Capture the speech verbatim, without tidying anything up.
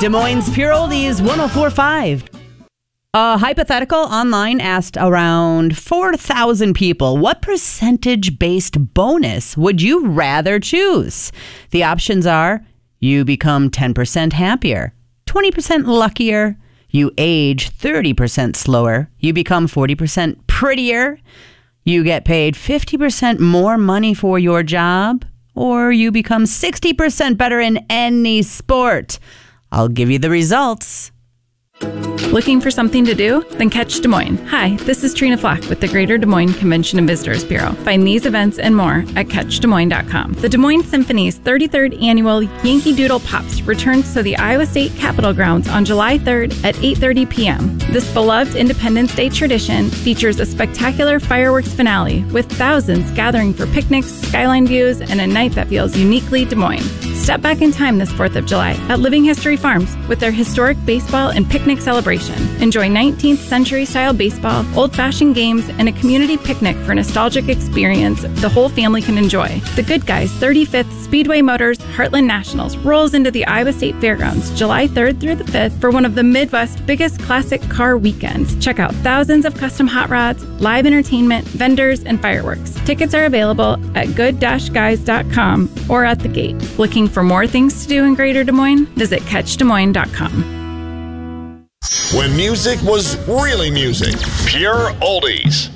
Des Moines Pure Oldies one oh four point five. A hypothetical online asked around four thousand people, what percentage-based bonus would you rather choose? The options are, you become ten percent happier, twenty percent luckier, you age thirty percent slower, you become forty percent prettier, you get paid fifty percent more money for your job, or you become sixty percent better in any sport. I'll give you the results. Looking for something to do? Then catch Des Moines. Hi, this is Trina Flock with the Greater Des Moines Convention and Visitors Bureau. Find these events and more at catch des moines dot com. The Des Moines Symphony's thirty-third annual Yankee Doodle Pops returns to the Iowa State Capitol grounds on July third at eight thirty p.m. This beloved Independence Day tradition features a spectacular fireworks finale with thousands gathering for picnics, skyline views, and a night that feels uniquely Des Moines. Step back in time this fourth of July at Living History Farms with their historic baseball and picnic celebration. Enjoy nineteenth century style baseball, old-fashioned games, and a community picnic for a nostalgic experience the whole family can enjoy. The Good Guys thirty-fifth Speedway Motors Heartland Nationals rolls into the Iowa State Fairgrounds July third through the fifth for one of the Midwest's biggest classic car weekends. Check out thousands of custom hot rods, live entertainment, vendors, and fireworks. Tickets are available at good dash guys dot com or at the gate. Looking for more things to do in Greater Des Moines? Visit catch des moines dot com. When music was really music, Pure Oldies.